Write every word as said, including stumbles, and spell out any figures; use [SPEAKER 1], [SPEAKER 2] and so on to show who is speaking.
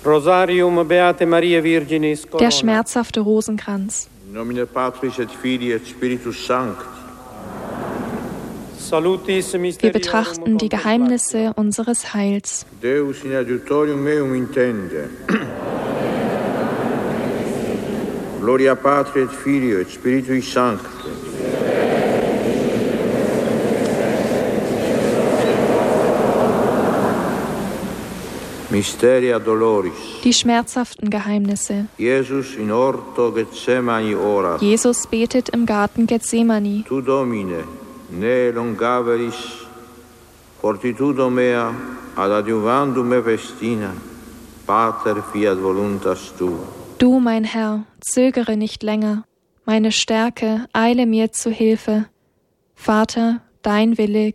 [SPEAKER 1] Rosarium Beate Maria Virginis Corona.
[SPEAKER 2] Der schmerzhafte Rosenkranz.
[SPEAKER 3] In nomine Patris et Filii et Spiritus Sancti.
[SPEAKER 1] Salutis
[SPEAKER 2] Wir
[SPEAKER 1] Mysterium
[SPEAKER 2] betrachten die Geheimnisse unseres Heils.
[SPEAKER 3] Deus in adiutorium meum intende. Gloria Patri et Filio et Spiritui Sancti. Mysteria Doloris.
[SPEAKER 2] Die schmerzhaften Geheimnisse.
[SPEAKER 3] Jesus in orto Gethsemani ora.
[SPEAKER 2] Jesus betet im Garten Gethsemani.
[SPEAKER 3] Tu Domine, ne longaveris fortitudo mea ad adiuvandum me festina, Pater fiat voluntas tua.
[SPEAKER 2] Du, mein Herr, zögere nicht länger. Meine Stärke, eile mir zu Hilfe. Vater, dein Wille